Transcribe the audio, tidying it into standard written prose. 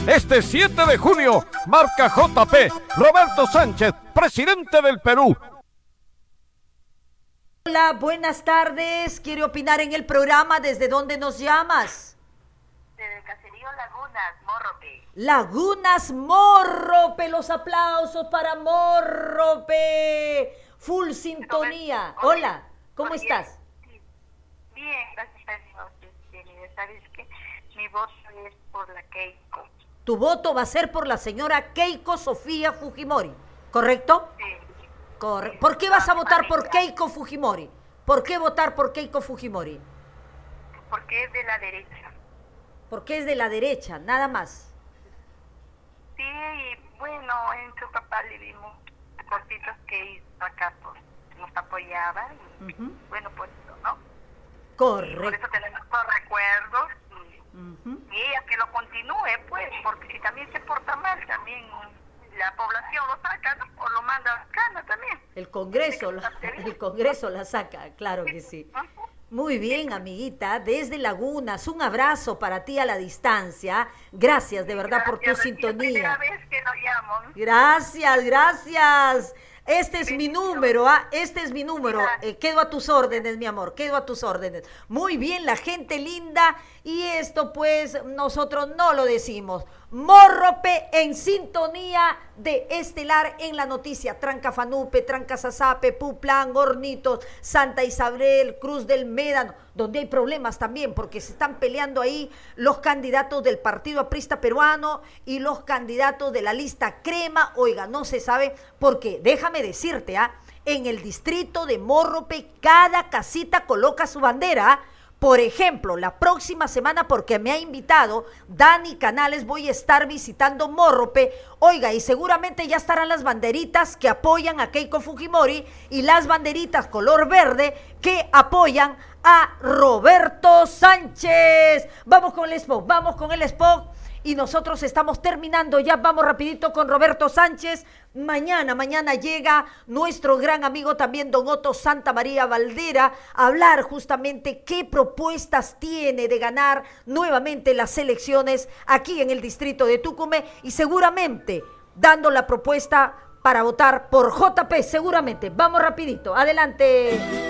Este 7 de junio marca JP Roberto Sánchez, presidente del Perú. Hola, buenas tardes. ¿Quiere opinar en el programa? ¿Desde dónde nos llamas? Desde el caserío Lagunas, Morrope. Lagunas, Morrope. Los aplausos para Morrope. Full sintonía. Hola, ¿cómo estás? Sí. Bien, gracias a Dios. ¿Sabes qué? Mi voto es por la Keiko. Tu voto va a ser por la señora Keiko Sofía Fujimori, ¿correcto? Sí. ¿Por qué vas a votar por Keiko Fujimori? ¿Por qué votar por Keiko Fujimori? Porque es de la derecha. Porque es de la derecha, nada más. Sí, y bueno, en su papá le vimos cortitos que hizo acá, pues, nos apoyaba y bueno, pues eso, ¿no? Correcto. Y por eso tenemos todos recuerdos y ella que lo continúe, pues, porque si también se porta mal, también la población lo saca, ¿no? O lo manda a cana también. El Congreso la saca, claro que sí. Muy bien, amiguita, desde Lagunas, un abrazo para ti a la distancia. Gracias de verdad por tu sintonía. Es la primera vez que lo llamo. Gracias. Este es mi número, este es mi número. Quedo a tus órdenes, mi amor, quedo a tus órdenes. Muy bien, la gente linda. Y esto pues nosotros no lo decimos. Morrope en sintonía de Estelar en la noticia. Trancafanupe, Trancasasape, Puplán, Hornitos, Santa Isabel, Cruz del Médano, donde hay problemas también porque se están peleando ahí los candidatos del Partido Aprista Peruano y los candidatos de la lista Crema. Oiga, no se sabe porque déjame decirte, en el distrito de Morrope cada casita coloca su bandera. Por ejemplo, la próxima semana, porque me ha invitado Dani Canales, voy a estar visitando Morrope. Oiga, y seguramente ya estarán las banderitas que apoyan a Keiko Fujimori y las banderitas color verde que apoyan a Roberto Sánchez. Vamos con el spot. Y nosotros estamos terminando, ya vamos rapidito con Roberto Sánchez. Mañana llega nuestro gran amigo también don Otto Santa María Valdera a hablar justamente qué propuestas tiene de ganar nuevamente las elecciones aquí en el distrito de Tucumán y seguramente dando la propuesta para votar por JP, seguramente. Vamos rapidito, adelante.